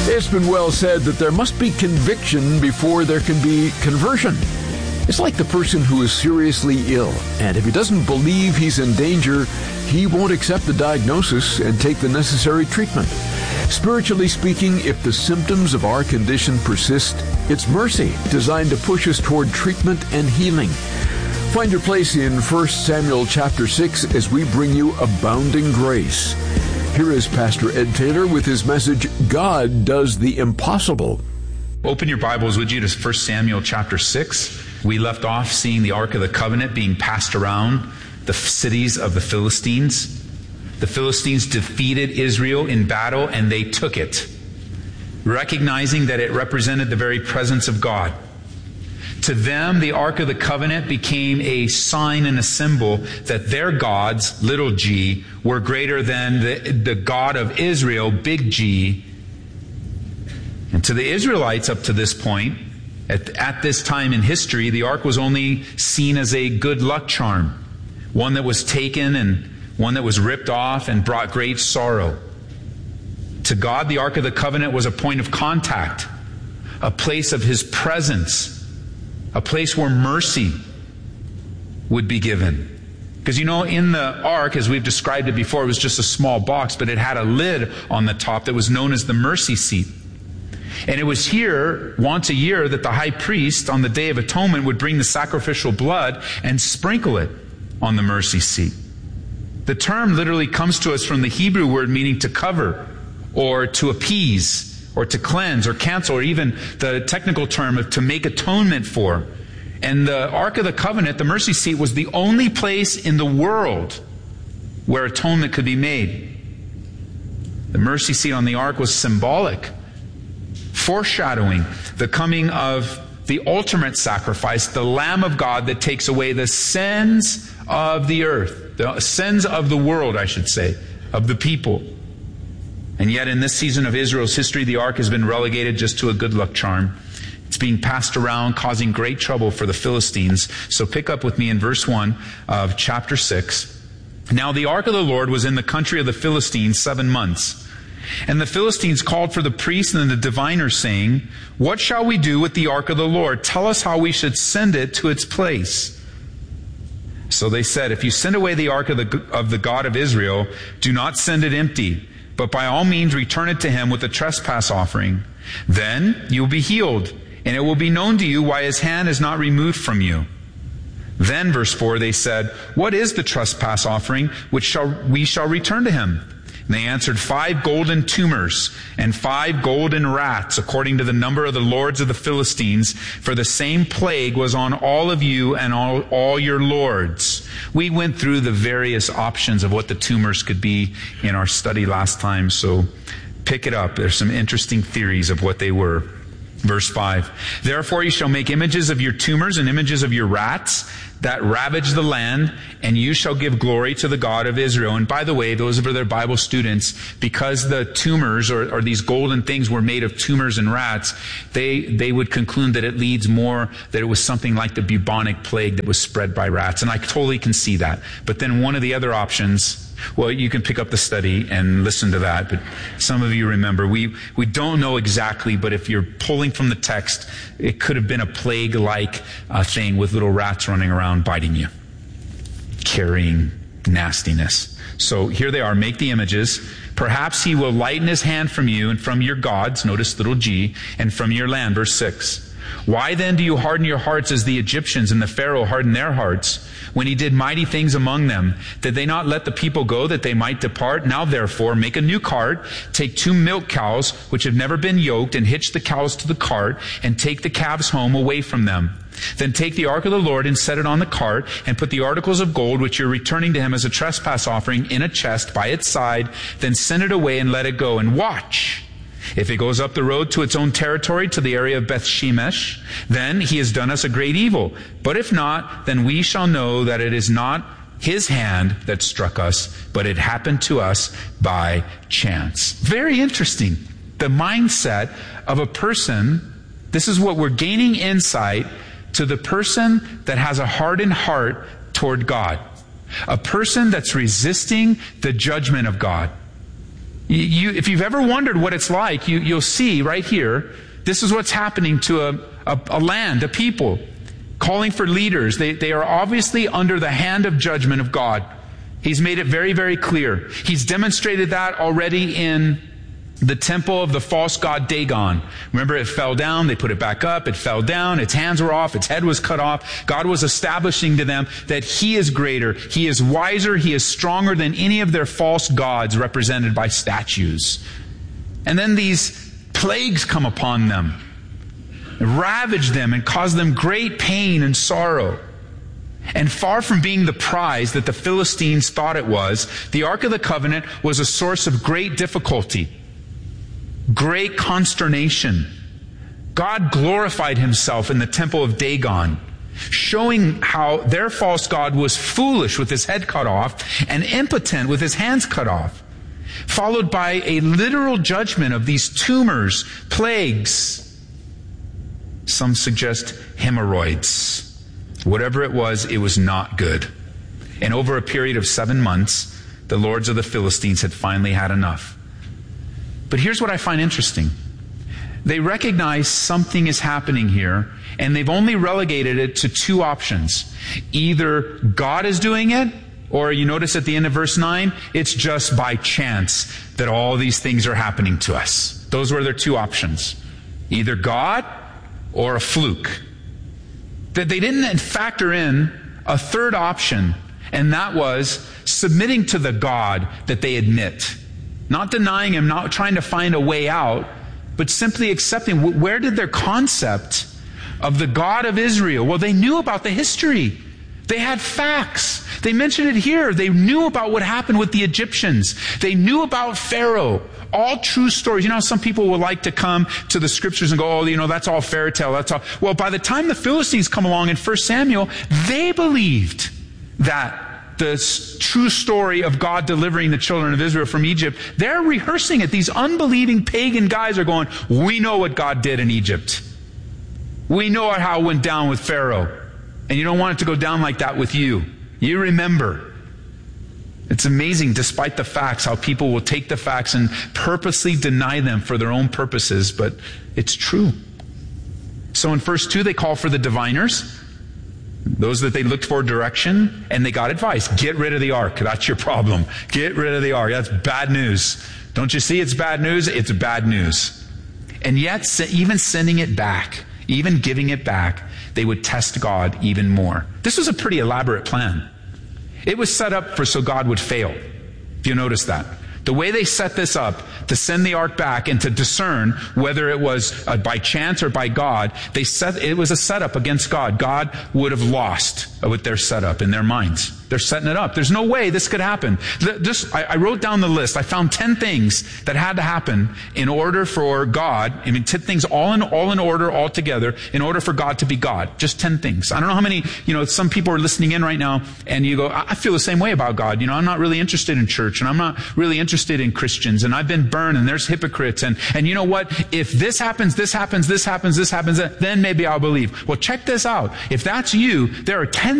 It's been well said that there must be conviction before there can be conversion. It's like the person who is seriously ill, and if he doesn't believe he's in danger, he won't accept the diagnosis and take the necessary treatment. Spiritually speaking, if the symptoms of our condition persist, it's mercy designed to push us toward treatment and healing. Find your place in 1 Samuel chapter 6 as we bring you abounding grace. Here is Pastor Ed Taylor with his message, God Does the Impossible. Open your Bibles, would you, to 1 Samuel chapter 6. We left off seeing the Ark of the Covenant being passed around the cities of the Philistines. The Philistines defeated Israel in battle, and they took it, recognizing that it represented the very presence of God. To them, the Ark of the Covenant became a sign and a symbol that their gods, little g, were greater than the God of Israel, big G. And to the Israelites up to this point, at this time in history, the Ark was only seen as a good luck charm, one that was taken and one that was ripped off and brought great sorrow. To God, the Ark of the Covenant was a point of contact, a place of His presence, a place where mercy would be given. Because in the ark, as we've described it before, it was just a small box, but it had a lid on the top that was known as the mercy seat. And it was here, once a year, that the high priest, on the Day of Atonement, would bring the sacrificial blood and sprinkle it on the mercy seat. The term literally comes to us from the Hebrew word meaning to cover, or to appease, or to cleanse, or cancel, or even the technical term of to make atonement for. And the Ark of the Covenant, the mercy seat, was the only place in the world where atonement could be made. The mercy seat on the Ark was symbolic, foreshadowing the coming of the ultimate sacrifice, the Lamb of God that takes away the sins of the earth, the sins of the world, I should say, of the people. And yet in this season of Israel's history, the ark has been relegated just to a good luck charm. It's being passed around, causing great trouble for the Philistines. So pick up with me in verse 1 of chapter 6. Now the ark of the Lord was in the country of the Philistines 7 months. And the Philistines called for the priests and the diviners, saying, What shall we do with the ark of the Lord? Tell us how we should send it to its place. So they said, If you send away the ark of the God of Israel, do not send it empty, but by all means return it to him with a trespass offering. Then you will be healed, and it will be known to you why his hand is not removed from you. Then, verse 4, they said, What is the trespass offering which we shall return to him? And they answered, 5 golden tumors and 5 golden rats, according to the number of the lords of the Philistines, for the same plague was on all of you and all your lords. We went through the various options of what the tumors could be in our study last time, so pick it up. There's some interesting theories of what they were. Verse 5, Therefore you shall make images of your tumors and images of your rats that ravage the land, and you shall give glory to the God of Israel. And by the way, those of their Bible students, because the tumors or these golden things were made of tumors and rats, they would conclude that it leads more that it was something like the bubonic plague that was spread by rats. And I totally can see that. But then one of the other options, well, you can pick up the study and listen to that, but some of you remember, we don't know exactly, but if you're pulling from the text, it could have been a plague-like thing with little rats running around biting you, carrying nastiness. So here they are, make the images. Perhaps he will lighten his hand from you and from your gods, notice little g, and from your land, verse 6. Why then do you harden your hearts as the Egyptians and the Pharaoh hardened their hearts when he did mighty things among them? Did they not let the people go that they might depart? Now therefore make a new cart, take 2 milk cows which have never been yoked, and hitch the cows to the cart, and take the calves home away from them. Then take the ark of the Lord and set it on the cart, and put the articles of gold which you're returning to him as a trespass offering in a chest by its side. Then send it away and let it go, and watch. If it goes up the road to its own territory, to the area of Beth Shemesh, then he has done us a great evil. But if not, then we shall know that it is not his hand that struck us, but it happened to us by chance. Very interesting. The mindset of a person, this is what we're gaining insight to the person that has a hardened heart toward God. A person that's resisting the judgment of God. If you've ever wondered what it's like, you'll see right here, this is what's happening to a land, a people, calling for leaders. They are obviously under the hand of judgment of God. He's made it very, very clear. He's demonstrated that already in the temple of the false god Dagon. Remember, it fell down, they put it back up, it fell down, its hands were off, its head was cut off. God was establishing to them that He is greater, He is wiser, He is stronger than any of their false gods represented by statues. And then these plagues come upon them, ravage them, and cause them great pain and sorrow. And far from being the prize that the Philistines thought it was, the Ark of the Covenant was a source of great difficulty, great consternation. God glorified Himself in the temple of Dagon, showing how their false god was foolish with his head cut off and impotent with his hands cut off, followed by a literal judgment of these tumors, plagues. Some suggest hemorrhoids. Whatever it was not good. And over a period of 7 months, the lords of the Philistines had finally had enough. But here's what I find interesting. They recognize something is happening here, and they've only relegated it to two options. Either God is doing it, or you notice at the end of verse 9, it's just by chance that all these things are happening to us. Those were their two options. Either God or a fluke. That they didn't factor in a third option, and that was submitting to the God that they admit. Not denying Him, not trying to find a way out, but simply accepting. Where did their concept of the God of Israel? Well, they knew about the history. They had facts. They mentioned it here. They knew about what happened with the Egyptians. They knew about Pharaoh. All true stories. You know how some people will like to come to the scriptures and go, oh, that's all fairy tale. That's all. Well, by the time the Philistines come along in 1 Samuel, they believed that the true story of God delivering the children of Israel from Egypt, they're rehearsing it. These unbelieving pagan guys are going, we know what God did in Egypt. We know how it went down with Pharaoh. And you don't want it to go down like that with you. You remember. It's amazing, despite the facts, how people will take the facts and purposely deny them for their own purposes, but it's true. So in verse 2, they call for the diviners, those that they looked for direction, and they got advice. Get rid of the ark. That's your problem. Get rid of the ark. That's bad news. Don't you see it's bad news? It's bad news. And yet, even sending it back, even giving it back, they would test God even more. This was a pretty elaborate plan. It was set up so God would fail. If you notice that. The way they set this up to send the ark back and to discern whether it was by chance or by God, it was a setup against God. God would have lost with their setup in their minds. They're setting it up. There's no way this could happen. I wrote down the list. I found 10 things that had to happen in order for God, 10 things all in order, all together, in order for God to be God. Just 10 things. I don't know how many, some people are listening in right now and you go, I feel the same way about God. I'm not really interested in church and I'm not really interested in Christians and I've been burned and there's hypocrites and you know what? If this happens, then maybe I'll believe. Well, check this out. If that's you, there are 10